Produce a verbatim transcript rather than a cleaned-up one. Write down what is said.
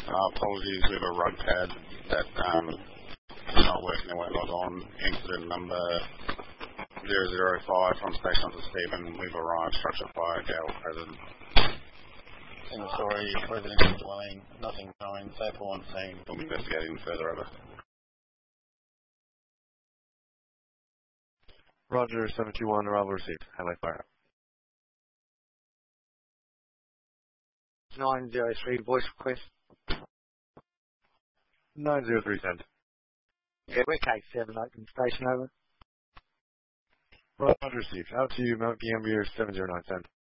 Uh, apologies, we have a rug pad that um, is not working and won't log on. Incident number zero zero five from station officer Stephen. We've arrived. Structure fire, gale present. Single story, residential dwelling, nothing known. Safe on scene. We'll be investigating further over. Roger, seven two one, arrival received. Highlight fire. nine zero three, voice request. nine zero three, send. Yeah, we're K seven, open station over. Roger, received. Out to you, Mount Gambier, seven zero nine, send.